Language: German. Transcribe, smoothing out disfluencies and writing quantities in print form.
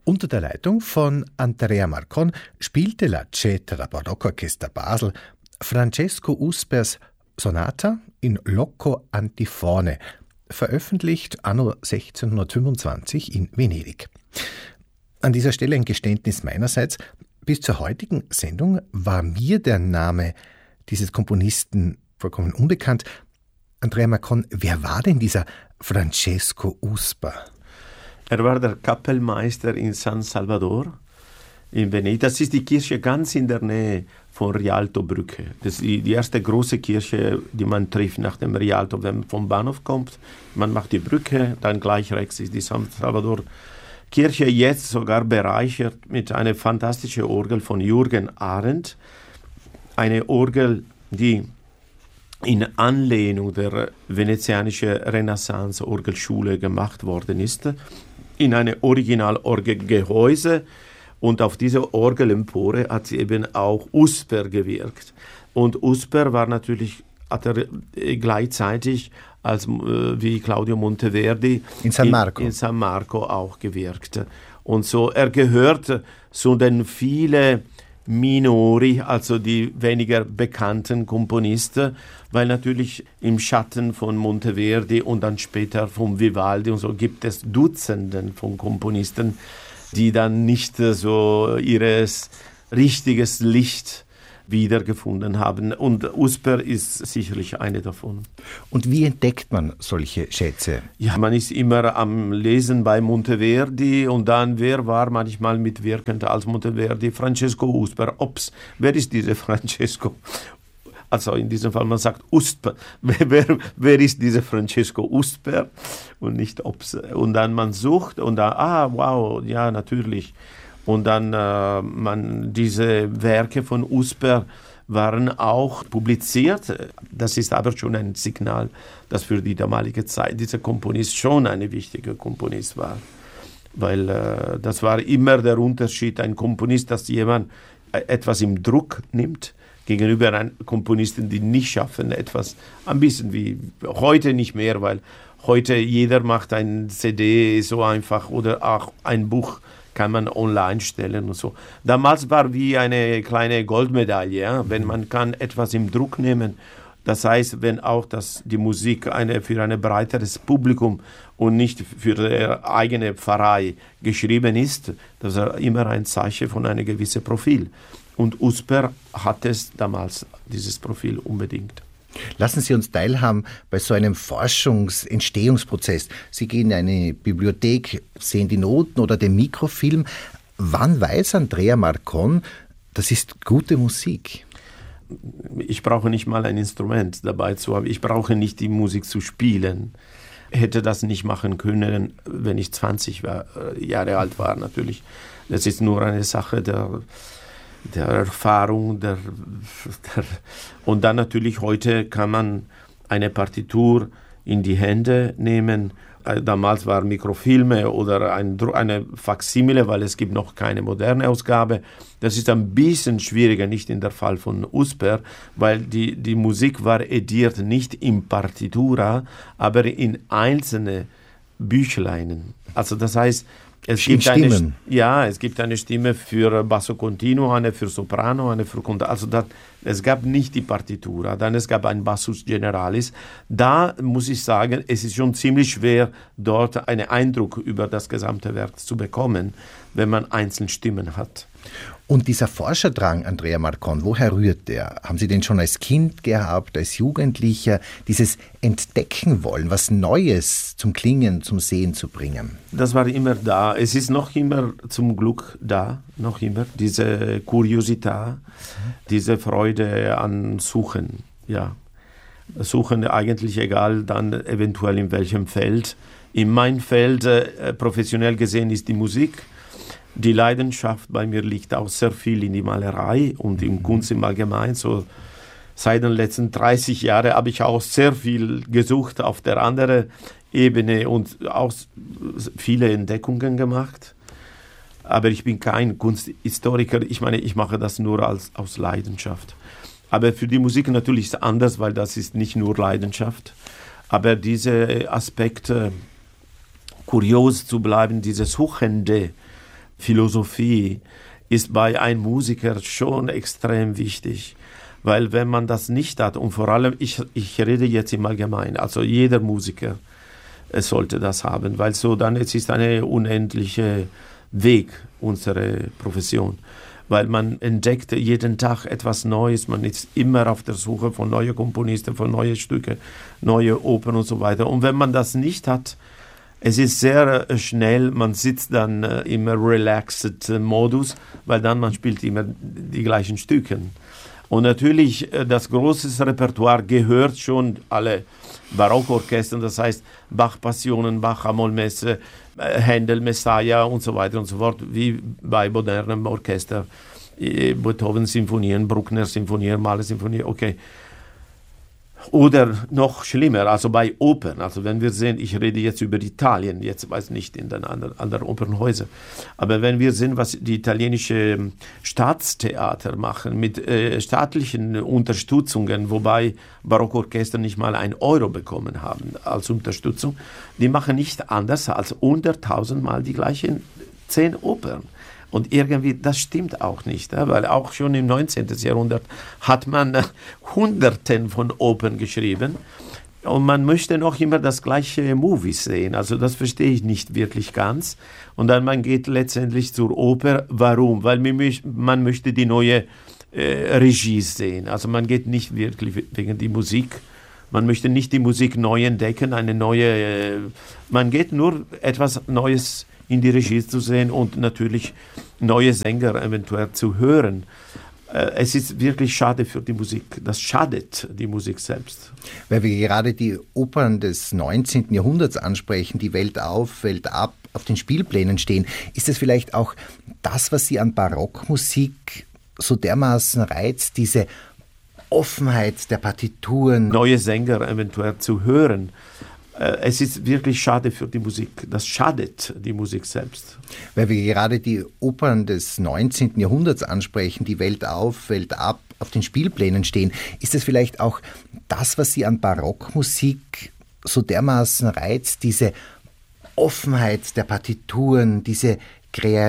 Unter der Leitung von Andrea Marcon spielte La Cetera Barockorchester Basel Francesco Uspers Sonata in Loco Antifone, veröffentlicht anno 1625 in Venedig. An dieser Stelle ein Geständnis meinerseits. Bis zur heutigen Sendung war mir der Name dieses Komponisten vollkommen unbekannt. Andrea Marcon, wer war denn dieser Francesco Usper? Er war der Kapellmeister in San Salvador in Venedig. Das ist die Kirche ganz in der Nähe von Rialto-Brücke. Das ist die erste große Kirche, die man trifft nach dem Rialto, wenn man vom Bahnhof kommt. Man macht die Brücke, dann gleich rechts ist die San Salvador-Kirche, jetzt sogar bereichert mit einer fantastischen Orgel von Jürgen Arendt. Eine Orgel, die in Anlehnung der venezianischen Renaissance-Orgelschule gemacht worden ist, in eine Originalorgelgehäuse. Und auf diese Orgelempore hat eben auch Usper gewirkt. Und Usper war natürlich, hat er gleichzeitig als wie Claudio Monteverdi in San Marco auch gewirkt. Und so, er gehört zu den vielen Minori, also die weniger bekannten Komponisten, weil natürlich im Schatten von Monteverdi und dann später von Vivaldi und so gibt es Dutzenden von Komponisten, die dann nicht so ihres richtiges Licht wiedergefunden haben. Und Usper ist sicherlich eine davon. Und wie entdeckt man solche Schätze? Ja, man ist immer am Lesen bei Monteverdi und dann, wer war manchmal mitwirkend als Monteverdi? Francesco Usper. Wer ist dieser Francesco? Also in diesem Fall, man sagt Usper. Wer ist dieser Francesco Usper? Und nicht Ops. Und dann man sucht und dann, wow, ja, natürlich. Und dann diese Werke von Usper waren auch publiziert. Das ist aber schon ein Signal, dass für die damalige Zeit dieser Komponist schon ein wichtiger Komponist war. Weil das war immer der Unterschied, ein Komponist, dass jemand etwas im Druck nimmt, gegenüber einem Komponisten, die nicht schaffen, etwas ein bisschen wie heute nicht mehr, weil heute jeder macht ein CD so einfach oder auch ein Buch kann man online stellen und so. Damals war wie eine kleine Goldmedaille, ja? Wenn man kann etwas im Druck nehmen. Das heißt, wenn auch die Musik für ein breiteres Publikum und nicht für die eigene Pfarrei geschrieben ist, das ist immer ein Zeichen von einem gewissen Profil. Und Usper hat es damals, dieses Profil unbedingt. Lassen Sie uns teilhaben bei so einem Entstehungsprozess. Sie gehen in eine Bibliothek, sehen die Noten oder den Mikrofilm. Wann weiß Andrea Marcon, das ist gute Musik? Ich brauche nicht mal ein Instrument dabei zu haben. Ich brauche nicht die Musik zu spielen. Hätte das nicht machen können, wenn ich 20 Jahre alt war, natürlich. Das ist nur eine Sache der Erfahrung. Und dann natürlich heute kann man eine Partitur in die Hände nehmen. Damals waren Mikrofilme oder eine Faksimile, weil es gibt noch keine moderne Ausgabe. Das ist ein bisschen schwieriger, nicht in der Fall von Usper, weil die Musik war ediert nicht in Partitura, aber in einzelne Büchleinen. Also das heißt, es gibt eine Stimme für Basso Continuo, eine für Soprano, eine für Contralto. Also es gab nicht die Partitura, dann es gab ein Bassus Generalis. Da muss ich sagen, es ist schon ziemlich schwer, dort einen Eindruck über das gesamte Werk zu bekommen, wenn man einzelne Stimmen hat. Und dieser Forscherdrang, Andrea Marcon, woher rührt der? Haben Sie den schon als Kind gehabt, als Jugendlicher? Dieses Entdecken wollen, was Neues zum Klingen, zum Sehen zu bringen? Das war immer da. Es ist noch immer zum Glück da, noch immer. Diese Kuriosität, diese Freude an Suchen. Ja. Suchen eigentlich egal, dann eventuell in welchem Feld. In meinem Feld, professionell gesehen, ist die Musik. Die Leidenschaft bei mir liegt auch sehr viel in die Malerei und in Kunst im Allgemeinen. So seit den letzten 30 Jahren habe ich auch sehr viel gesucht auf der anderen Ebene und auch viele Entdeckungen gemacht. Aber ich bin kein Kunsthistoriker. Ich meine, ich mache das nur aus Leidenschaft. Aber für die Musik natürlich ist es anders, weil das ist nicht nur Leidenschaft. Aber diese Aspekte, kurios zu bleiben, dieses Suchende, Philosophie ist bei einem Musiker schon extrem wichtig. Weil wenn man das nicht hat, und vor allem, ich rede jetzt im Allgemeinen, also jeder Musiker sollte das haben, weil so dann, es ist eine unendliche Weg, unsere Profession. Weil man entdeckt jeden Tag etwas Neues, man ist immer auf der Suche von neuen Komponisten, von neuen Stücken, neue Opern und so weiter. Und wenn man das nicht hat, es ist sehr schnell, man sitzt dann im relaxed Modus, weil dann man spielt immer die gleichen Stücke. Und natürlich, das große Repertoire gehört schon alle Barockorchester, das heißt Bach-Passionen, Bach-Amol-Messe, Händel, Messiah und so weiter und so fort, wie bei modernem Orchester. Beethoven-Sinfonien, Bruckner-Sinfonien, Mahler-Sinfonien, okay. Oder noch schlimmer, also bei Opern, also wenn wir sehen, ich rede jetzt über Italien, jetzt weiß nicht in den anderen Opernhäusern, aber wenn wir sehen, was die italienische Staatstheater machen mit staatlichen Unterstützungen, wobei Barockorchester nicht mal 1 Euro bekommen haben als Unterstützung, die machen nicht anders als 100.000 Mal die gleichen 10 Opern. Und irgendwie, das stimmt auch nicht, weil auch schon im 19. Jahrhundert hat man Hunderten von Opern geschrieben und man möchte noch immer das gleiche Movie sehen. Also das verstehe ich nicht wirklich ganz. Und dann man geht letztendlich zur Oper. Warum? Weil man möchte die neue Regie sehen. Also man geht nicht wirklich wegen der Musik. Man möchte nicht die Musik neu entdecken, man geht nur etwas Neues in die Regie zu sehen und natürlich neue Sänger eventuell zu hören. Es ist wirklich schade für die Musik. Das schadet die Musik selbst. Weil wir gerade die Opern des 19. Jahrhunderts ansprechen, die Welt auf, Welt ab, auf den Spielplänen stehen, ist es vielleicht auch das, was Sie an Barockmusik so dermaßen reizt, diese Offenheit der Partituren? Neue Sänger eventuell zu hören. Es ist wirklich schade für die Musik. Das schadet die Musik selbst. Weil wir gerade die Opern des 19. Jahrhunderts ansprechen, die Welt auf, Welt ab, auf den Spielplänen stehen, ist es vielleicht auch das, was Sie an Barockmusik so dermaßen reizt, diese Offenheit der Partituren, diese